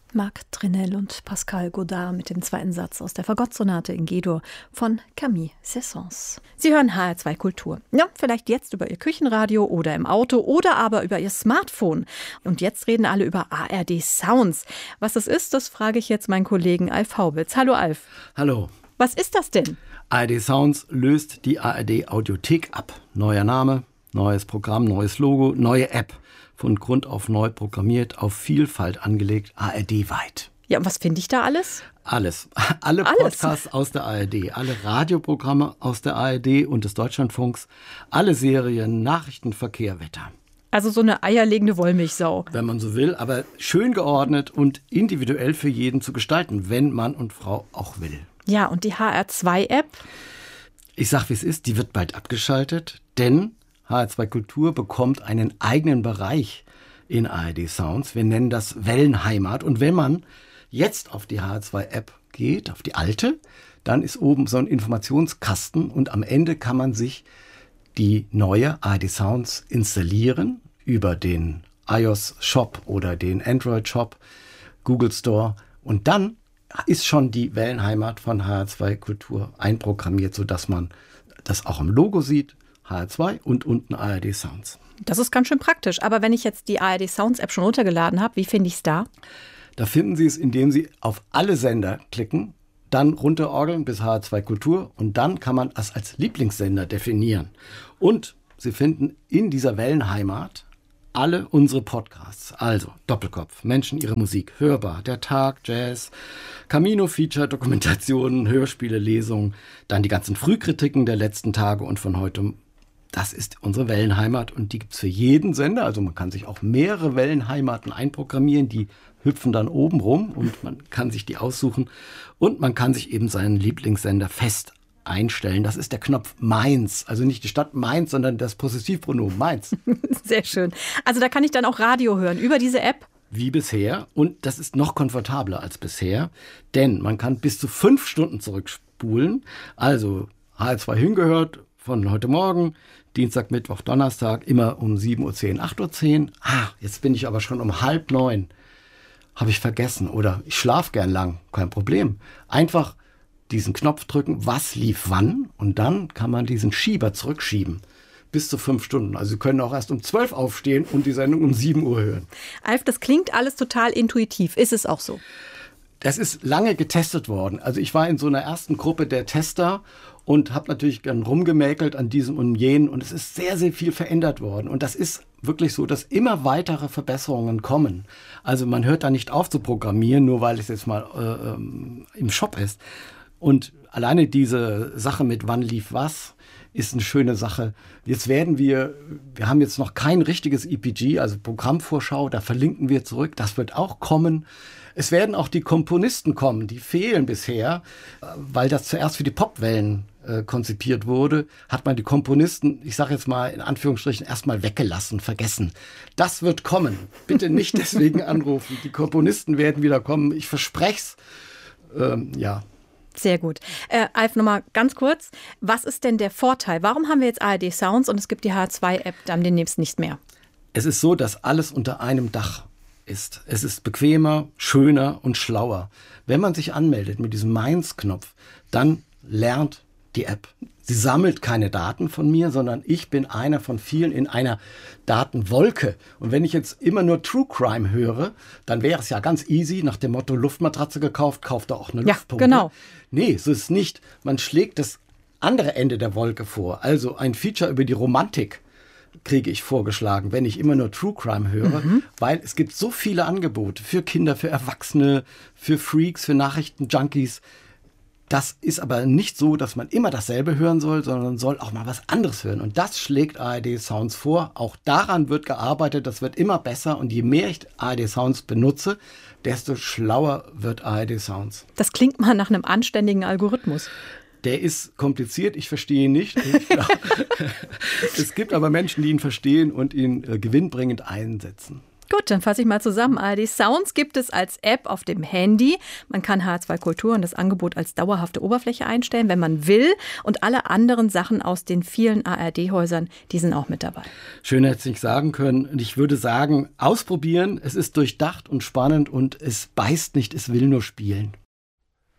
Marc Trinell und Pascal Godard mit dem zweiten Satz aus der Fagottsonate in G-Dur von Camille Saint-Saëns. Sie hören HR2 Kultur. Ja, vielleicht jetzt über Ihr Küchenradio oder im Auto oder aber über Ihr Smartphone. Und jetzt reden alle über ARD Sounds. Was das ist, das frage ich jetzt meinen Kollegen Alf Haubitz. Hallo Alf. Hallo. Was ist das denn? ARD Sounds löst die ARD Audiothek ab. Neuer Name, neues Programm, neues Logo, neue App. Von Grund auf neu programmiert, auf Vielfalt angelegt, ARD-weit. Ja, und was finde ich da alles? Alles. Alle Podcasts aus der ARD, alle Radioprogramme aus der ARD und des Deutschlandfunks, alle Serien, Nachrichten, Verkehr, Wetter. Also so eine eierlegende Wollmilchsau. Wenn man so will, aber schön geordnet und individuell für jeden zu gestalten, wenn Mann und Frau auch will. Ja, und die HR2-App? Ich sag, wie es ist, die wird bald abgeschaltet, denn HR2 Kultur bekommt einen eigenen Bereich in ARD Sounds. Wir nennen das Wellenheimat. Und wenn man jetzt auf die HR2-App geht, auf die alte, dann ist oben so ein Informationskasten und am Ende kann man sich die neue ARD Sounds installieren über den iOS-Shop oder den Android-Shop, Google Store. Und dann ist schon die Wellenheimat von HR2 Kultur einprogrammiert, sodass man das auch im Logo sieht. HR2 und unten ARD Sounds. Das ist ganz schön praktisch. Aber wenn ich jetzt die ARD Sounds App schon runtergeladen habe, wie finde ich es da? Da finden Sie es, indem Sie auf alle Sender klicken, dann runterorgeln bis HR2 Kultur und dann kann man es als Lieblingssender definieren. Und Sie finden in dieser Wellenheimat alle unsere Podcasts. Also Doppelkopf, Menschen, ihre Musik, Hörbar, Der Tag, Jazz, Camino Feature, Dokumentationen, Hörspiele, Lesungen, dann die ganzen Frühkritiken der letzten Tage und von heute. Das ist unsere Wellenheimat und die gibt es für jeden Sender. Also man kann sich auch mehrere Wellenheimaten einprogrammieren, die hüpfen dann oben rum und man kann sich die aussuchen. Und man kann sich eben seinen Lieblingssender fest einstellen. Das ist der Knopf Mainz. Also nicht die Stadt Mainz, sondern das Possessivpronomen Mainz. Sehr schön. Also da kann ich dann auch Radio hören über diese App? Wie bisher. Und das ist noch komfortabler als bisher. Denn man kann bis zu 5 Stunden zurückspulen. Also HR2 hingehört von heute Morgen, Dienstag, Mittwoch, Donnerstag, immer um 7.10 Uhr, 8.10 Uhr. Jetzt bin ich aber schon um 8:30. Habe ich vergessen. Oder ich schlafe gern lang. Kein Problem. Einfach diesen Knopf drücken, was lief wann. Und dann kann man diesen Schieber zurückschieben. Bis zu 5 Stunden. Also Sie können auch erst um 12 Uhr aufstehen und die Sendung um 7 Uhr hören. Alf, das klingt alles total intuitiv. Ist es auch so? Das ist lange getestet worden. Also ich war in so einer ersten Gruppe der Tester und habe natürlich dann rumgemäkelt an diesem und jenem. Und es ist sehr, sehr viel verändert worden. Und das ist wirklich so, dass immer weitere Verbesserungen kommen. Also man hört da nicht auf zu programmieren, nur weil es jetzt mal im Shop ist. Und alleine diese Sache mit wann lief was, ist eine schöne Sache. Jetzt werden wir haben jetzt noch kein richtiges EPG, also Programmvorschau, da verlinken wir zurück. Das wird auch kommen. Es werden auch die Komponisten kommen, die fehlen bisher, weil das zuerst für die Popwellen konzipiert wurde, hat man die Komponisten, ich sage jetzt mal in Anführungsstrichen, erstmal weggelassen, vergessen. Das wird kommen. Bitte nicht deswegen anrufen. Die Komponisten werden wieder kommen. Ich verspreche es. Ja. Sehr gut. Alf, nochmal ganz kurz. Was ist denn der Vorteil? Warum haben wir jetzt ARD Sounds und es gibt die HR2-App dann demnächst nicht mehr? Es ist so, dass alles unter einem Dach ist. Es ist bequemer, schöner und schlauer. Wenn man sich anmeldet mit diesem Mainz-Knopf, dann lernt die App. Sie sammelt keine Daten von mir, sondern ich bin einer von vielen in einer Datenwolke. Und wenn ich jetzt immer nur True Crime höre, dann wäre es ja ganz easy, nach dem Motto Luftmatratze gekauft, kauft er auch eine Luftpumpe. Genau. Nee, so ist es nicht. Man schlägt das andere Ende der Wolke vor. Also ein Feature über die Romantik kriege ich vorgeschlagen, wenn ich immer nur True Crime höre, weil es gibt so viele Angebote für Kinder, für Erwachsene, für Freaks, für Nachrichtenjunkies. Das ist aber nicht so, dass man immer dasselbe hören soll, sondern soll auch mal was anderes hören. Und das schlägt ARD Sounds vor. Auch daran wird gearbeitet. Das wird immer besser. Und je mehr ich ARD Sounds benutze, desto schlauer wird ARD Sounds. Das klingt mal nach einem anständigen Algorithmus. Der ist kompliziert, ich verstehe ihn nicht. Es gibt aber Menschen, die ihn verstehen und ihn gewinnbringend einsetzen. Gut, dann fasse ich mal zusammen. ARD Sounds gibt es als App auf dem Handy. Man kann HR2 Kultur und das Angebot als dauerhafte Oberfläche einstellen, wenn man will. Und alle anderen Sachen aus den vielen ARD-Häusern, die sind auch mit dabei. Schön hätte ich nicht sagen können. Und ich würde sagen, ausprobieren. Es ist durchdacht und spannend und es beißt nicht, es will nur spielen.